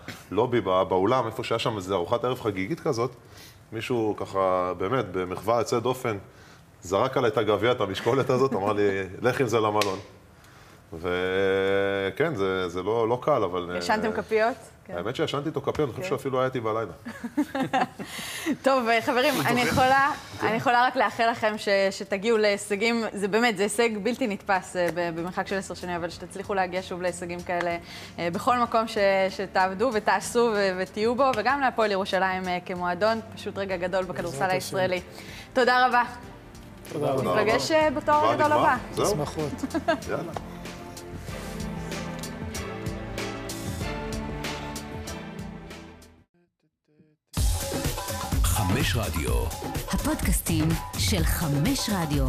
בלובי, באולם, איפה שהיה שם איזו ארוחת ערב חגיגית כזאת, מישהו ככה, באמת, במחווה יוצא דופן, זרק עליי את הגביע, את המשקולת הזאת, אמר לי, לך עם זה למלון. וכן, זה לא קל, אבל... ישנתם כפיות? האמת שישנתי איתו כפיות, אני חושב שאפילו הייתי בלילה. טוב, חברים, אני יכולה רק לאחל לכם שתגיעו להישגים, זה באמת, זה הישג בלתי נתפס במרחק של 10 שנים, אבל שתצליחו להגיע שוב להישגים כאלה בכל מקום שתעבדו ותעשו ותהיו בו, וגם להפועל ירושלים כמועדון, פשוט רגע גדול בכדורסל הישראלי. תודה רבה. תודה רבה. נפגש בתואר הגדול הבא. זהו. שמחות. יאללה. חמש רדיו. הפודקאסטים של 5 רדיו.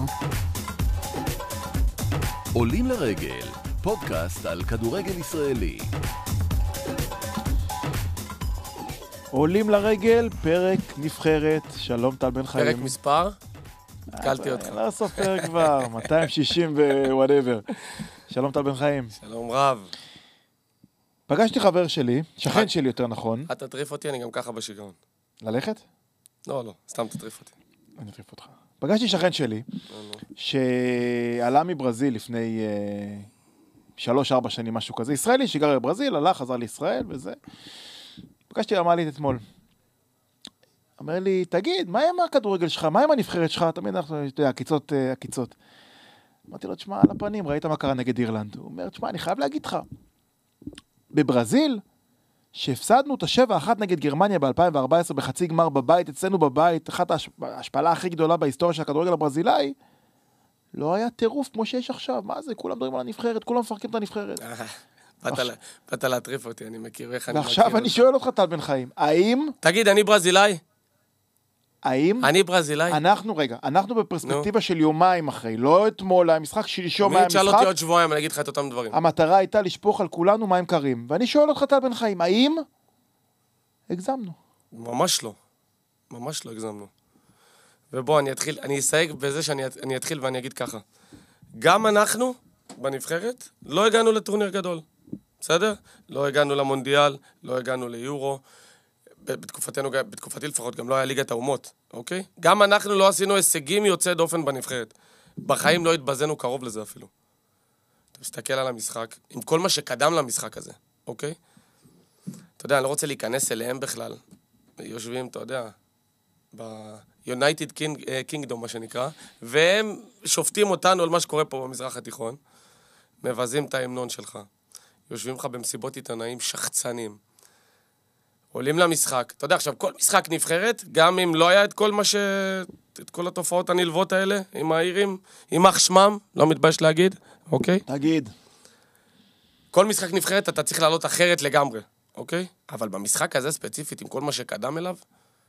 עולים לרגל, פודקאסט על כדורגל ישראלי. עולים לרגל, פרק נבחרת. שלום טל בן חיים. פרק מספר? התקלתי אותך. לא סופר כבר, 260 ווואטאבר. שלום טל בן חיים. שלום רב. פגשתי חבר שלי, שכן שלי יותר נכון. אתה תטריף אותי, אני גם ככה בשיגעון. ללכת? לא, סתם תטריף אותי. אני אטריף אותך. פגשתי שכן שלי, שעלה מברזיל לפני 3-4 שנים, משהו כזה. ישראלי שגר בברזיל, עלה, חזר לישראל וזה. פגשתי אמרית אתמול. אומר לי, תגיד, מה עם הכדורגל שלך? מה עם הנבחרת שלך? תמיד אנחנו, אתה יודע, הקיצות. אמרתי לו, תשמע, על הפנים, ראית מה קרה נגד אירלנד? הוא אומר, תשמע, אני חייב להגיד לך, בברזיל, שהפסדנו את 7-1 נגד גרמניה ב-2014 בחצי גמר בבית, אצלנו בבית, אחת ההשפלה הכי גדולה בהיסטוריה של הכדורגל הברזילאי, לא היה טירוף כמו שיש עכשיו. מה זה? כולם מדברים על הנבחרת, כולם מפרקים את הנבחרת. באת להטריף אותי, אני מכיר איך אני מכיר. ועכשיו אני שואל אותך, טל בן חיים, האם... תגיד, אני ברזילאי? האם... אני ברזילאי? אנחנו בפרספקטיבה של יומיים אחרי, לא אתמול, המשחק שלשום היה משחק. תשאל אותי עוד שבועיים, אני אגיד לך את אותם דברים. המטרה הייתה לשפוך על כולנו מים קרים. ואני שואל אותך, טל בן חיים, האם הגזמנו? ממש לא הגזמנו. ובוא, אני אסייג בזה שאני אתחיל ואני אגיד ככה. גם אנחנו, בנבחרת, לא הגענו לטורניר גדול. בסדר? לא הגענו למונדיאל, לא הגענו ליורו. בתקופתי לפחות, גם לא היה ליגת האומות, אוקיי? גם אנחנו לא עשינו הישגים יוצא דופן בנבחרת. בחיים לא התבזנו קרוב לזה אפילו. אתה מסתכל על המשחק, עם כל מה שקדם למשחק הזה, אוקיי? אתה יודע, אני לא רוצה להיכנס אליהם בכלל. יושבים, אתה יודע, ב-United Kingdom, מה שנקרא, והם שופטים אותנו על מה שקורה פה במזרח התיכון, מבזים את ההמנון שלך. יושבים לך במסיבות עיתונאים שחצנים. עולים למשחק. אתה יודע, עכשיו, כל משחק נבחרת, גם אם לא היה את כל התופעות הנלוות האלה, עם האירים, עם אח שמם, לא מתבייש להגיד, אוקיי? תגיד. כל משחק נבחרת אתה צריך לעלות אחרת לגמרי, אוקיי? אבל במשחק הזה ספציפית, עם כל מה שקדם אליו,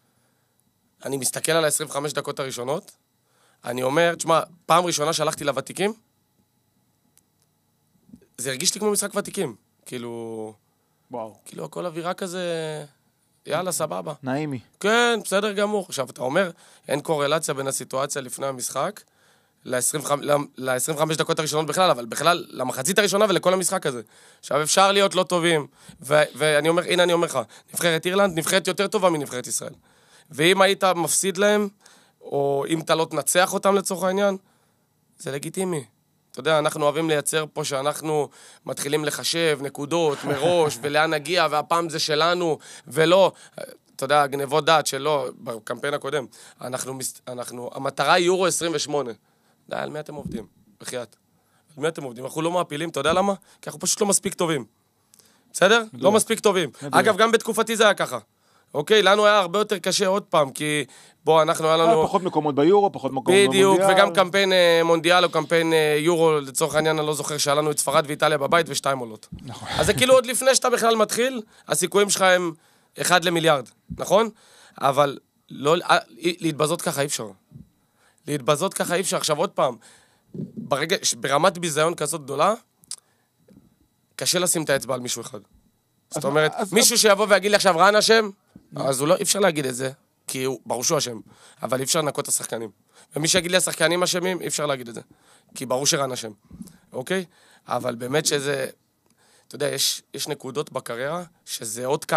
אני מסתכל על ה-25 דקות הראשונות, אני אומר, תשמע, פעם ראשונה שהלכתי לוותיקים, זה הרגיש לי כמו משחק ותיקים. כאילו... וואו. כאילו, הכל אווירה כזה... יאללה, סבבה. נעימי. כן, בסדר גמור. עכשיו, אתה אומר, אין קורלציה בין הסיטואציה לפני המשחק, ל-25 דקות הראשונות בכלל, אבל בכלל, למחצית הראשונה ולכל המשחק הזה. עכשיו, אפשר להיות לא טובים, ואני אומר, הנה אני אומר לך, נבחרת אירלנד, נבחרת יותר טובה מנבחרת ישראל. ואם היית מפסיד להם, או אם אתה לא תנצח אותם לצורך העניין, זה לגיטימי. אתה יודע, אנחנו אוהבים לייצר פה שאנחנו מתחילים לחשב נקודות מראש, ולאן נגיע, והפעם זה שלנו, ולא, אתה יודע, גנבות דעת שלא, בקמפיין הקודם, המטרה היא יורו 28. די, על מי אתם עובדים? בחייאת. על מי אתם עובדים? אנחנו לא מעפילים, אתה יודע למה? כי אנחנו פשוט לא מספיק טובים. בסדר? לא מספיק טובים. אגב, גם בתקופתי זה היה ככה. אוקיי, לנו היה הרבה יותר קשה עוד פעם, כי בוא, אנחנו היה לנו... פחות מקומות ביורו, פחות מקומות במונדיאל. בדיוק, וגם קמפיין מונדיאל או קמפיין יורו, לצורך העניין אני לא זוכר שהיה לנו את ספרד ואיטליה בבית ו2 עולות. נכון. אז זה כאילו עוד לפני שאתה בכלל מתחיל, הסיכויים שלך הם 1 למיליארד, נכון? אבל לא, להתבזות ככה אי אפשר. להתבזות ככה אי אפשר. עכשיו עוד פעם, ברמת ביזיון כזאת גדולה, קשה לשים את האצבע על מישהו אחד. זאת אומרת, מישהו שיבוא ויגיד לי עכשיו רן אשם, אז אי אפשר להגיד את זה, כי ברור שהוא אשם, אבל אי אפשר לנקות את השחקנים. ומי שיגיד לי השחקנים אשמים, אי אפשר להגיד את זה, כי ברור שרן אשם, אוקיי? אבל באמת שזה, אתה יודע, יש נקודות בקריירה, שזה עוד